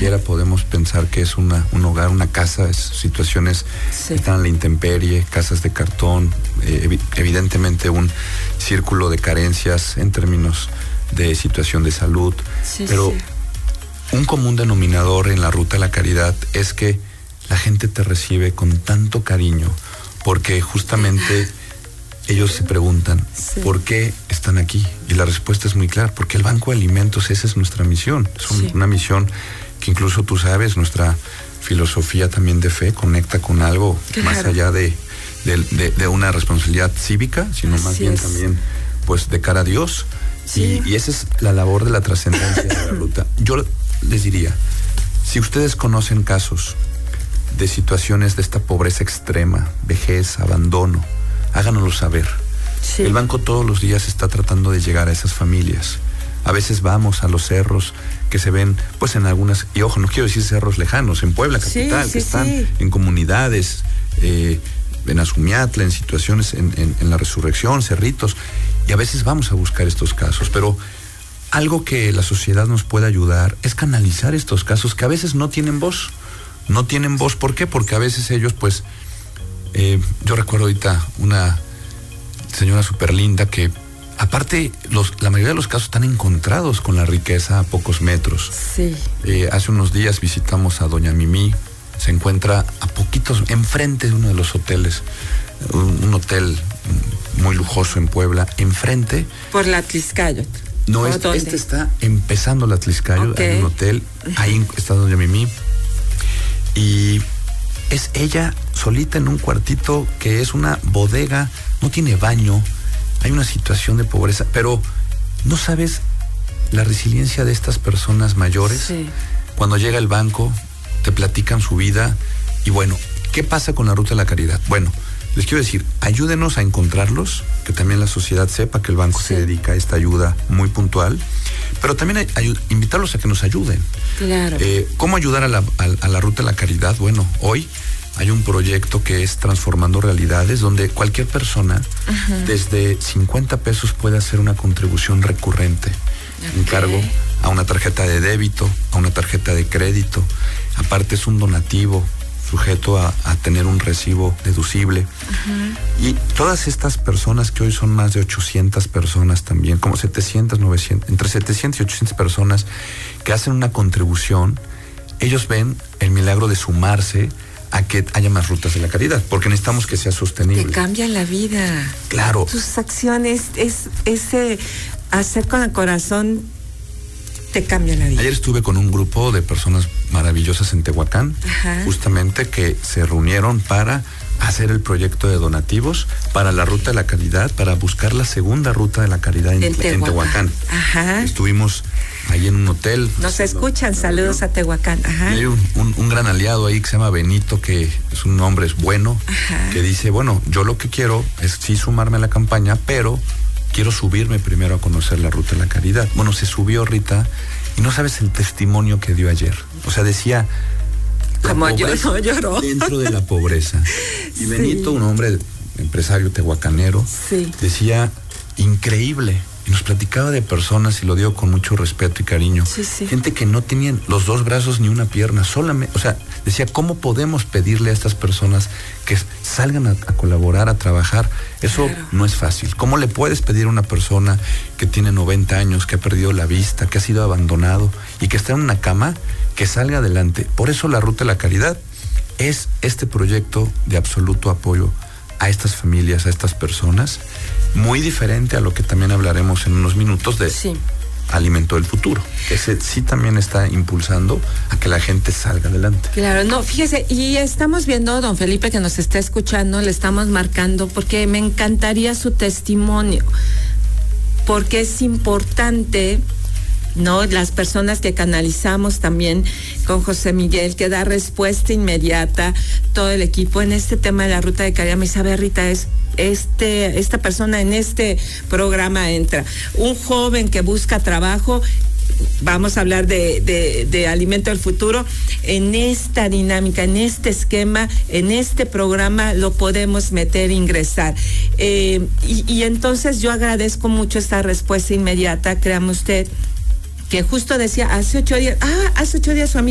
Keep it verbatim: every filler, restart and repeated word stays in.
siquiera podemos pensar que es una, un hogar, una casa, es situaciones sí. que están a la intemperie, casas de cartón, eh, evidentemente un círculo de carencias en términos de situación de salud, sí, pero sí. un común denominador en la Ruta de la Caridad es que la gente te recibe con tanto cariño, porque justamente ellos se preguntan, sí. ¿por qué están aquí? Y la respuesta es muy clara, porque el Banco de Alimentos, esa es nuestra misión. Es un, sí. una misión que incluso tú sabes, nuestra filosofía también de fe conecta con algo claro. más allá de, de, de, de una responsabilidad cívica, sino Así más bien es. también pues de cara a Dios. Sí. Y, y esa es la labor de la trascendencia de la ruta. Yo les diría, si ustedes conocen casos de situaciones de esta pobreza extrema, vejez, abandono, háganoslo saber. Sí. El banco todos los días está tratando de llegar a esas familias. A veces vamos a los cerros que se ven, pues en algunas, y ojo, no quiero decir cerros lejanos, en Puebla capital, sí, sí, que están sí. en comunidades, eh, en Azumiatla, en situaciones, en, en, en la Resurrección, Cerritos, y a veces vamos a buscar estos casos, pero algo que la sociedad nos puede ayudar es canalizar estos casos que a veces no tienen voz. No tienen voz, ¿por qué? Porque a veces ellos, pues, eh, yo recuerdo ahorita una señora súper linda que, aparte, los, la mayoría de los casos están encontrados con la riqueza a pocos metros. Sí. Eh, hace unos días visitamos a doña Mimi, se encuentra a poquitos, enfrente de uno de los hoteles, un, un hotel muy lujoso en Puebla, enfrente. Por la Tliscayot. No, este, este está empezando la Tliscayot, okay. Hay un hotel, ahí está doña Mimi. Y es ella solita en un cuartito que es una bodega, no tiene baño, hay una situación de pobreza, pero no sabes la resiliencia de estas personas mayores. Sí. Cuando llega el banco, te platican su vida y bueno, ¿qué pasa con la Ruta de la Caridad? Bueno, les quiero decir, ayúdenos a encontrarlos, que también la sociedad sepa que el banco sí. se dedica a esta ayuda muy puntual, pero también hay, hay, invitarlos a que nos ayuden. Claro. Eh, ¿Cómo ayudar a la, a, a la Ruta de la Caridad? Bueno, hoy hay un proyecto que es Transformando Realidades, donde cualquier persona uh-huh. desde cincuenta pesos puede hacer una contribución recurrente, okay. en cargo a una tarjeta de débito, a una tarjeta de crédito. Aparte es un donativo sujeto a, a tener un recibo deducible. Uh-huh. Y todas estas personas, que hoy son más de ochocientas personas también, como setecientas, novecientas, entre setecientas y ochocientas personas que hacen una contribución, ellos ven el milagro de sumarse a que haya más rutas de la caridad, porque necesitamos que sea sostenible. Te cambia la vida. Claro. Tus acciones, es ese hacer con el corazón, te cambia la vida. Ayer estuve con un grupo de personas maravillosas en Tehuacán, Ajá. justamente que se reunieron para hacer el proyecto de donativos para la Ruta de la Caridad, para buscar la segunda Ruta de la Caridad en, en Tehuacán. En Tehuacán. Ajá. Estuvimos ahí en un hotel. Nos escuchan, saludos a Tehuacán. Ajá. Y hay un, un, un gran aliado ahí que se llama Benito, que es un hombre es bueno, Ajá. que dice, bueno, yo lo que quiero es sí sumarme a la campaña, pero quiero subirme primero a conocer la Ruta de la Caridad. Bueno, se subió Rita y no sabes el testimonio que dio ayer. O sea, decía... Como yo no lloró. Dentro de la pobreza. Y Benito, sí. un hombre empresario tehuacanero, sí. decía, increíble. Y nos platicaba de personas, y lo digo con mucho respeto y cariño, sí, sí. gente que no tenían los dos brazos ni una pierna, solamente, o sea, decía, ¿cómo podemos pedirle a estas personas que salgan a, a colaborar, a trabajar? Eso claro. no es fácil. ¿Cómo le puedes pedir a una persona que tiene noventa años, que ha perdido la vista, que ha sido abandonado y que está en una cama, que salga adelante? Por eso la Ruta de la Caridad es este proyecto de absoluto apoyo a estas familias, a estas personas, muy diferente a lo que también hablaremos en unos minutos de sí. Alimento del Futuro. Ese sí también está impulsando a que la gente salga adelante. Claro, no, fíjese, y estamos viendo, don Felipe, que nos está escuchando, le estamos marcando, porque me encantaría su testimonio, porque es importante, ¿no? Las personas que canalizamos también con José Miguel, que da respuesta inmediata, todo el equipo en este tema de la Ruta de Caridad. Me dice, a ver, Rita, es este, esta persona en este programa entra. Un joven que busca trabajo, vamos a hablar de, de, de Alimento del Futuro, en esta dinámica, en este esquema, en este programa lo podemos meter, ingresar. Eh, y, y entonces yo agradezco mucho esta respuesta inmediata, créame usted, que justo decía, hace ocho días, ah, hace ocho días su amigo